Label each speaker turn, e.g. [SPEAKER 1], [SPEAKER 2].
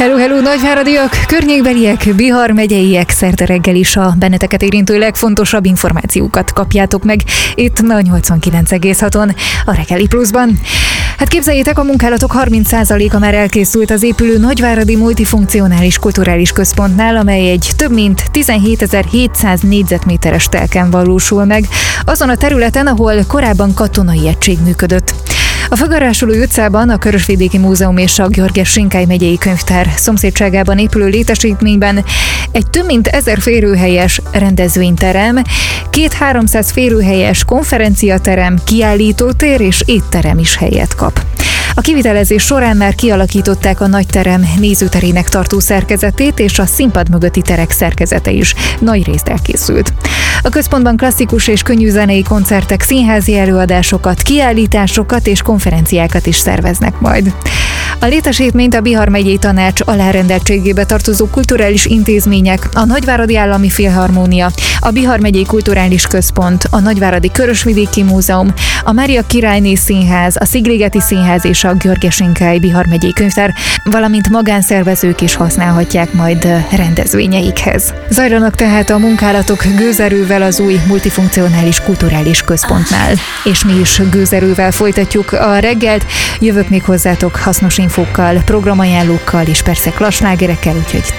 [SPEAKER 1] Hello, nagyváradiak, környékbeliek, Bihar megyeiek, szerte reggel is a benneteket érintő legfontosabb információkat kapjátok meg itt a 89,6-on, a Reggeli Pluszban. Hát képzeljétek, a munkálatok 30%-a már elkészült az épülő nagyváradi multifunkcionális kulturális központnál, amely egy több mint 17.700 négyzetméteres telken valósul meg, azon a területen, ahol korábban katonai egység működött. A Fögörásuló utcában a Körösvidéki Múzeum és a Györges-Sinkály megyei könyvtár szomszédságában épülő létesítményben egy több mint 1000 férőhelyes rendezvényterem, 200-300 férőhelyes konferenciaterem, kiállítótér és étterem is helyet kap. A kivitelezés során már kialakították a nagyterem nézőterének tartó szerkezetét, és a színpad mögötti terek szerkezete is nagyrészt elkészült. A központban klasszikus és könnyű zenei koncertek, színházi előadásokat, kiállításokat és konferenciákat is szerveznek majd. A létesítményt a Bihar megyei tanács alárendeltségébe tartozó kulturális intézmények, a Nagyváradi Állami Filharmónia, a Bihar megyei kulturális központ, a Nagyváradi Körösvidéki Múzeum, a Mária Királyné Színház, a Szigligeti Színház és a Györges-Sinkály Bihar megyei könyvtár, valamint magánszervezők is használhatják majd rendezvényeikhez. Zajlanak tehát a munkálatok gőzerővel az új multifunkcionális kulturális központnál. És mi is gőzerővel folytatjuk a reggelt, jövök még hozzátok hasznos infókkal, programajánlókkal és persze klasslágerekkel, úgyhogy